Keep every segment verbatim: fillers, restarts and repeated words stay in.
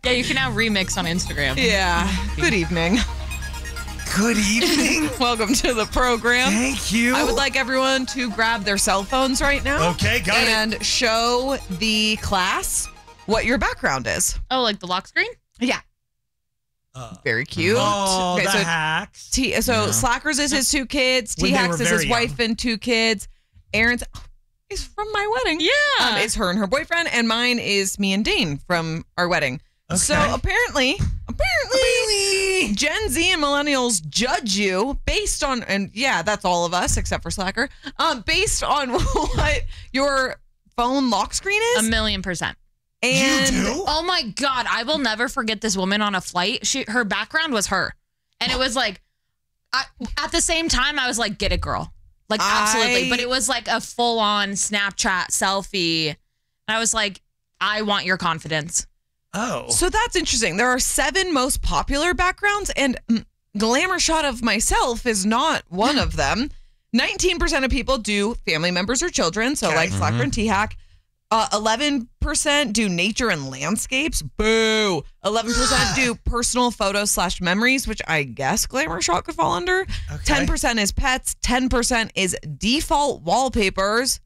Yeah, you can now remix on Instagram. Yeah. Good evening. Good evening. Welcome to the program. Thank you. I would like everyone to grab their cell phones right now. Okay, got it. And show the class what your background is. Oh, like the lock screen? Yeah. Uh, Very cute. Oh, Okay, the so hacks. T- so Yeah. Slackers is his two kids. When they T-Hacks were is very his young. wife and two kids. Aaron's is from my wedding. Yeah. Um, it's her and her boyfriend, and mine is me and Dane from our wedding. Okay. So apparently, apparently, Gen Z and millennials judge you based on, and yeah, that's all of us except for Slacker, um, based on what your phone lock screen A is. million percent. And you do? Oh my God, I will never forget this woman on a flight. She, her background was her. And it was like, I, at the same time, I was like, get it, girl. Like, absolutely. I- But it was like a full on Snapchat selfie. And I was like, I want your confidence. Oh. So that's interesting. There are seven most popular backgrounds, and mm, glamour shot of myself is not one of them. nineteen percent of people do family members or children, so Okay. like Slacker and T-Hack. Uh, eleven percent do nature and landscapes. Boo. eleven percent do personal photos slash memories, which I guess glamour shot could fall under. Okay. ten percent is pets. ten percent is default wallpapers.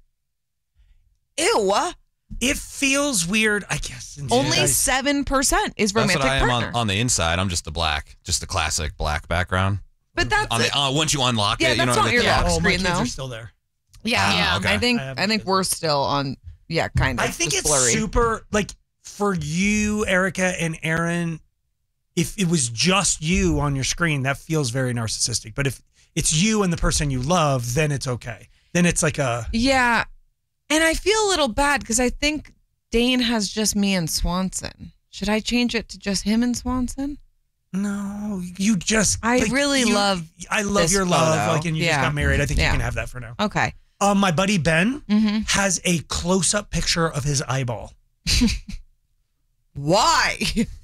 Ew. It feels weird, I guess. since Only you guys- seven percent is That's romantic what I am partner. on, on the inside. I'm just the black, just the classic black background. but that's On the uh, once you unlock Yeah, it, you that's know not your yeah. lock Oh, my screen, kids though. are still there. Yeah, Yeah, okay. I think I have I think kids. we're still on. Yeah, kind of. I think just it's blurry. super, like, for you, Erica and Aaron, if it was just you on your screen, that feels very narcissistic. But if it's you and the person you love, then it's okay. Then it's like a, Yeah, and I feel a little bad because I think Dane has just me and Swanson. Should I change it to just him and Swanson? no, you just. I like, really you- love I love this your love, photo. like, and you Yeah. just got married. I think Yeah. you can have that for now. Okay. Um, my buddy Ben Mm-hmm. has a close-up picture of his eyeball Why?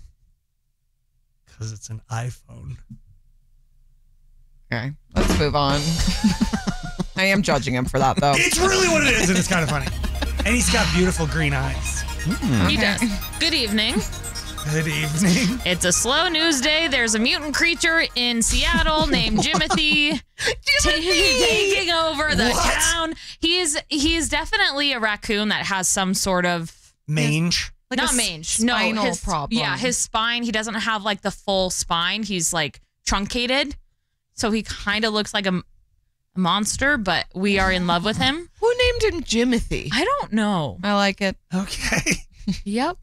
because it's an iPhone. Okay, let's move on. I am judging him for that though. It's really what it is, and it's kind of funny. And he's got beautiful green eyes. He does. Good evening. Good evening. It's a slow news day. There's a mutant creature in Seattle named Jimothy taking over the What? town. He's he's definitely a raccoon that has some sort of Mange. Like not a mange, spinal no, his, problem. Yeah, his spine. He doesn't have like the full spine. He's like truncated, so he kind of looks like a, a monster. But we are in love with him. Who named him Jimothy? I don't know. I like it. Okay. Yep,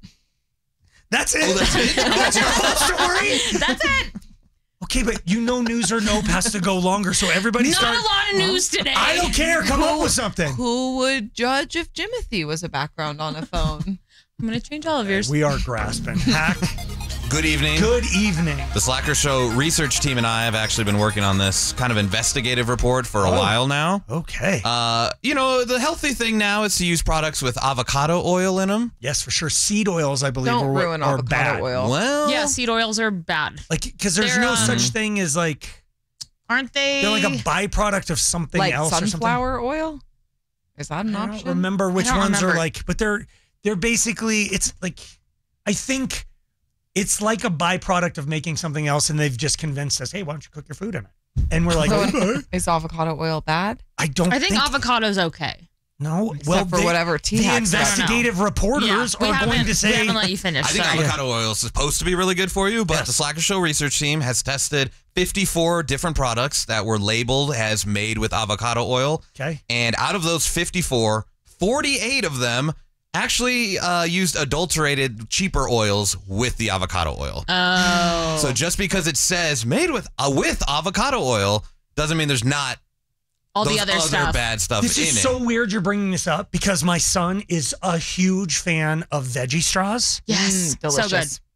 That's it. that's it. That's your whole story. that's it. Okay, but you know, news or nope has to go longer, so everybody Not start. a lot of news today. I don't care. Come up with something. Who would judge if Jimothy was a background on a phone? I'm gonna change all of yours. We are grasping. Hack. Good evening. Good evening. The Slacker Show research team and I have actually been working on this kind of investigative report for a Oh. while now. Okay. Uh, you know, the healthy thing now is to use products with avocado oil in them. yes, for sure. Seed oils, I believe, Don't are, ruin are avocado bad. oil. Well, Yeah, seed oils are bad, Like, because there's They're, no um, such thing as like aren't they? they're like a byproduct of something Like else or something. sunflower oil? Is that an I don't option? remember which don't ones are remember. like, but they're they're basically it's like I think it's like a byproduct of making something else, and they've just convinced us, hey, why don't you cook your food in it? And we're like, So okay. is avocado oil bad? I don't. I think, avocado's okay. No, Except well, for they- whatever the T-Hacks does. investigative reporters Yeah, we are haven't- going to we say. haven't let you finish. I think sorry. avocado oil is supposed to be really good for you, but Yes. the Slacker Show research team has tested fifty-four different products that were labeled as made with avocado oil. Okay. And out of those fifty-four, forty-eight of them actually uh, used adulterated, cheaper oils with the avocado oil. Oh. So just because it says made with uh, with avocado oil doesn't mean there's not all those the other, other stuff. bad stuff This in is it. so weird you're bringing this up because my son is a huge fan of veggie straws. Yes. Mm, delicious. So good.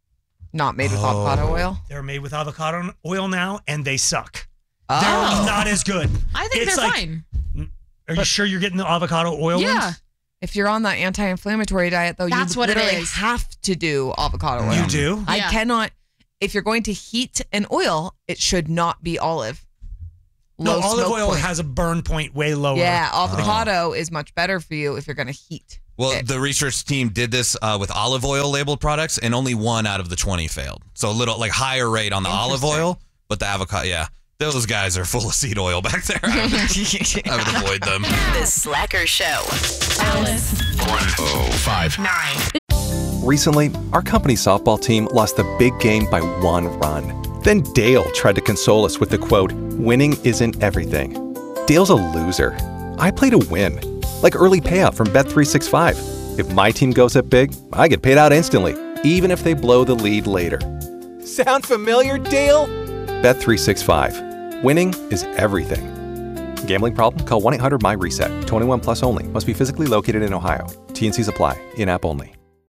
Not made with avocado oil. They're made with avocado oil now, and they suck. Oh. They're not as good. I think It's they're like- fine. Are you sure you're getting the avocado oil Yeah. ones? If you're on that anti-inflammatory diet, though, That's you what it literally is. have to do avocado oil. You do? I Yeah. cannot. If you're going to heat an oil, it should not be olive. No, Low olive smoke oil point. has a burn point way lower. Yeah, avocado is much better for you if you're going to heat. Well, the research team did this uh, with olive oil labeled products, and only one out of the twenty failed. So a little like higher rate on the olive oil, but the avocado, yeah. Those guys are full of seed oil back there. I would, I would avoid them. The Slacker Show. Alice. one oh five Nine. Recently, our company softball team lost the big game by one run. Then Dale tried to console us with the quote, "Winning isn't everything." Dale's a loser. I play to win. Like early payout from Bet three sixty-five. If my team goes up big, I get paid out instantly, even if they blow the lead later. Sound familiar, Dale? Bet three sixty-five. Winning is everything. Gambling problem? Call one eight hundred M Y RESET. twenty-one plus only. Must be physically located in Ohio. T N Cs apply. In-app only.